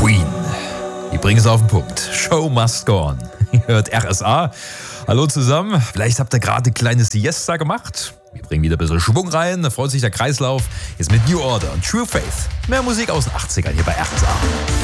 Queen. Die bringen es auf den Punkt. Show must go on. Ihr hört RSA. Hallo zusammen. Vielleicht habt ihr gerade ein kleines Siesta gemacht. Wir bringen wieder ein bisschen Schwung rein. Da freut sich der Kreislauf. Jetzt mit New Order und True Faith. Mehr Musik aus den 80ern hier bei RSA.